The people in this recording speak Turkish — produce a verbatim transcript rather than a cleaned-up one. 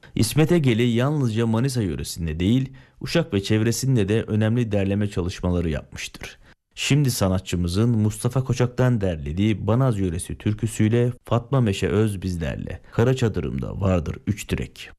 İsmet Egeli yalnızca Manisa yöresinde değil, Uşak ve çevresinde de önemli derleme çalışmaları yapmıştır. Şimdi sanatçımızın Mustafa Koçak'tan derlediği Banaz yöresi türküsüyle Fatma Meşe Öz bizlerle. Kara çadırımda vardır üç direk.